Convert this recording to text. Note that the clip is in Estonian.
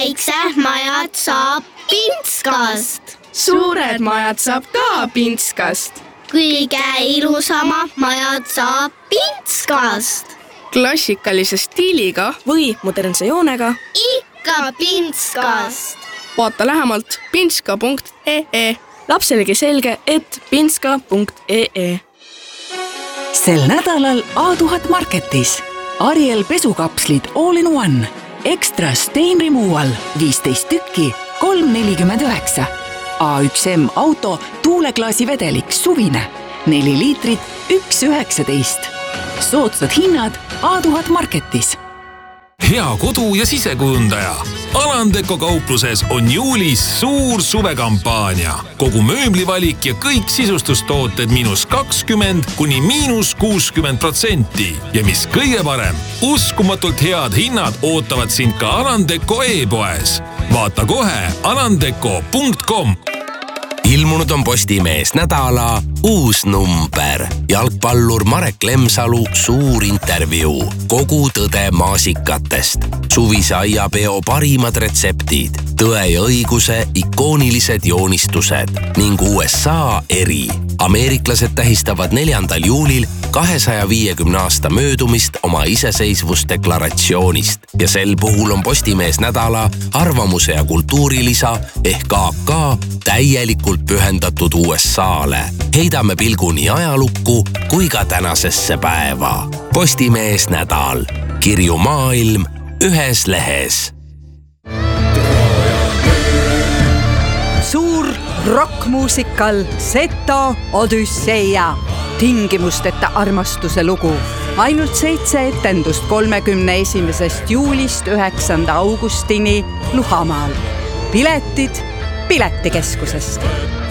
väiksed majad saab pintskast. Suured majad saab ka pintskast. Kõige ilusamad majad saab pintskast. Klassikalise stiiliga või modernse joonega ikka pintskast. vaata lähemalt pintska.ee. Lapselegi selge, et pintska.ee. Sel nädalal A1000 Marketis Ariel pesukapslid all in one. Extra stain removal 15 tükki 3,49. A1M auto tuuleklaasi vedelik suvine 4 liitrit 1,19. Soodsad hinnad A1000 Marketis. Hea kodu- ja sisekujundaja. Alandeco kaupluses on juulis suur suvekampaania. Kogu mööblivalik ja kõik sisustustooted -20 kuni -60%. Ja mis kõige parem, uskumatult head hinnad ootavad sind ka Alandeco e-poes. Vaata kohe alandeco.com. Ilmunud on Postimees nädala uus number. Jalgpallur Marek Lemsalu suur intervjuu. Kogu tõde maasikatest. Suvise aiapeo parimad retseptid. Tõe ja õiguse ikoonilised joonistused. Ning USA eri. Ameeriklased tähistavad 4. juulil 250 aasta möödumist oma iseseisvusdeklaratsioonist. Ja sel puhul on Postimees nädala arvamuse ja kultuurilisa ehk AK täielikult pühendatud USA-le. Heidame pilgu nii ajalukku kui ka tänasesse päeva. Postimees nädal. Kirju maailm ühes lehes. Suur rockmuusikal Seto Odüsseia. Tingimusteta armastuse lugu. Ainult 7 etendust 31. juulist 9. augustini Luhamaal. Piletid Piletikeskusest.